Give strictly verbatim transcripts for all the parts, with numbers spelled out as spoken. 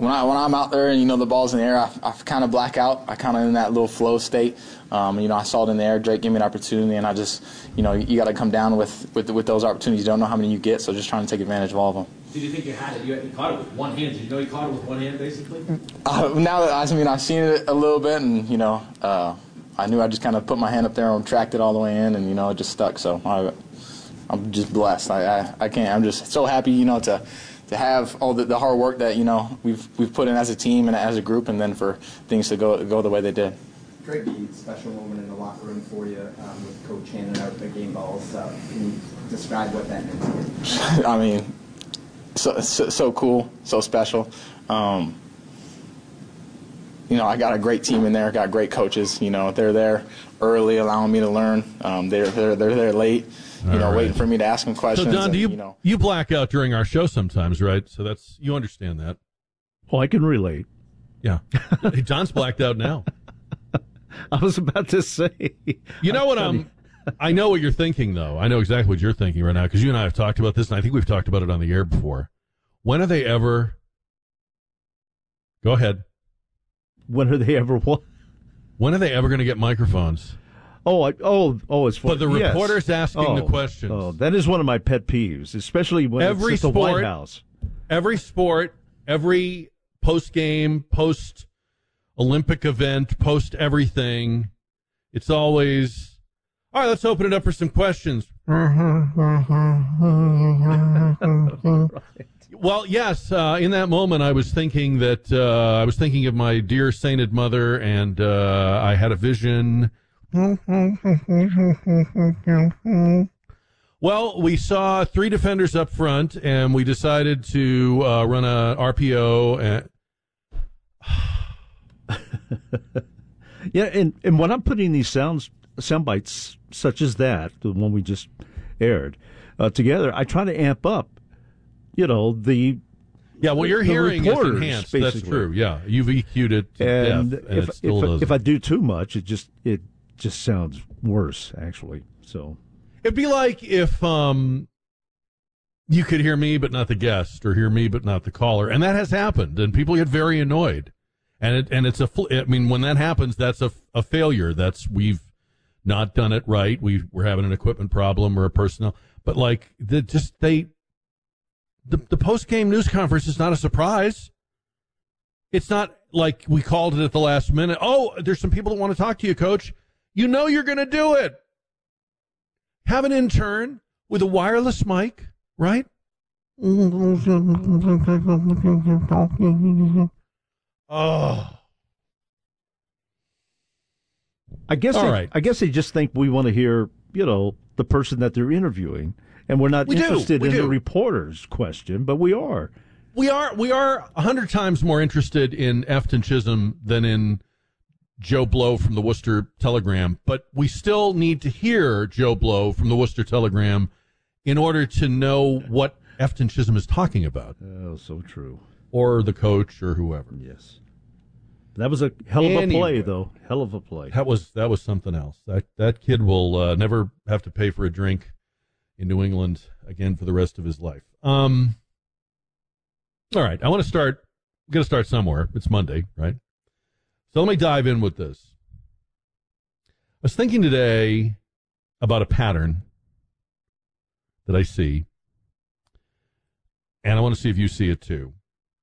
when I when I'm out there and you know the ball's in the air, I, I kind of black out. I kind of in that little flow state. Um, you know, I saw it in the air. Drake gave me an opportunity, and I just, you know, you got to come down with, with with those opportunities. You don't know how many you get, so just trying to take advantage of all of them. Did you think you had it? You, had, you caught it with one hand. Did you know you caught it with one hand, basically? Uh, now that I mean, I've seen it a little bit, and you know, uh, I knew I just kind of put my hand up there and tracked it all the way in, and you know, it just stuck. So I, I'm just blessed. I, I I can't. I'm just so happy, you know, to. to have all the, the hard work that, you know, we've we've put in as a team and as a group, and then for things to go go the way they did. Great special moment in the locker room for you um, with Coach handing out the game balls. Uh, can you describe what that meant to you? I mean, so, so so cool, so special. Um, you know, I got a great team in there. Got great coaches. You know, they're there early, allowing me to learn. Um, they're they're they're there late. You know, right. Waiting for me to ask him questions. So, Don, and, do you, you know. you black out during our show sometimes, right? So that's you understand that. Oh, I can relate. Yeah. John's blacked out now. I was about to say. You know what I'm... I know what you're thinking, though. I know exactly what you're thinking right now, because you and I have talked about this, and I think we've talked about it on the air before. When are they ever... Go ahead. When are they ever what? When are they ever going to get microphones? Oh, I, oh, oh! It's for, but the yes. reporter's asking oh, the questions. Oh, that is one of my pet peeves, especially when every it's at the sport, White House. Every sport, every post-game, post-Olympic event, post-everything, it's always, all right, let's open it up for some questions. Well, yes, uh, in that moment I was thinking that, uh, I was thinking of my dear sainted mother, and uh, I had a vision. Well, we saw three defenders up front, and we decided to uh, run a R P O. And yeah, and, and when I'm putting these sounds, sound bites such as that, the one we just aired, uh, together, I try to amp up, you know, the yeah. Well, your hearing is enhanced. Basically. That's true. Yeah, you've E Q'd it to and death, and if, it still if, doesn't. if I do too much, it just it just sounds worse, actually. So it'd be like if um you could hear me but not the guest, or hear me but not the caller, and that has happened, and people get very annoyed. And it and it's a I mean, when that happens, that's a, a failure. That's we've not done it right. We we're having an equipment problem or a personnel. But like the just they the the post game news conference is not a surprise. It's not like we called it at the last minute. Oh, there's some people that want to talk to you, Coach. You know you're going to do it. Have an intern with a wireless mic, right? Oh. I guess All they, right. I guess they just think we want to hear, you know, the person that they're interviewing, and we're not we interested do. We in do. the reporter's question, but we are. We are we are a hundred times more interested in Efton Chisholm than in Joe Blow from the Worcester Telegram, but we still need to hear Joe Blow from the Worcester Telegram in order to know what Efton Chisholm is talking about. Oh, so true. Or the coach or whoever. Yes. That was a hell of a Anyway. play, though. Hell of a play. That was that was something else. That that kid will uh, never have to pay for a drink in New England again for the rest of his life. Um. All right, I want to start. I'm going to start somewhere. It's Monday, right? So let me dive in with this. I was thinking today about a pattern that I see, and I want to see if you see it too.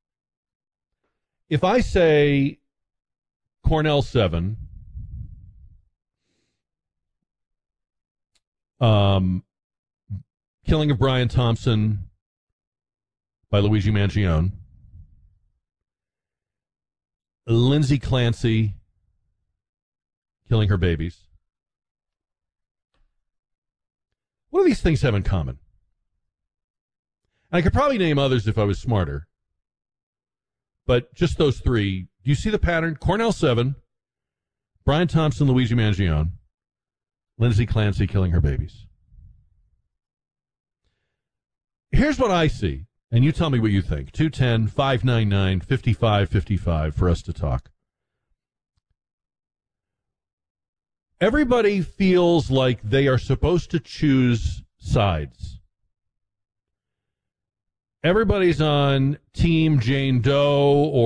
If I say Cornell seven, um, Killing of Brian Thompson by Luigi Mangione, Lindsay Clancy killing her babies. What do these things have in common? And I could probably name others if I was smarter. But just those three. Do you see the pattern? Cornell seven, Brian Thompson, Luigi Mangione, Lindsay Clancy killing her babies. Here's what I see, and you tell me what you think. two one zero, five nine nine, five five five five for us to talk. Everybody feels like they are supposed to choose sides. Everybody's on Team Jane Doe or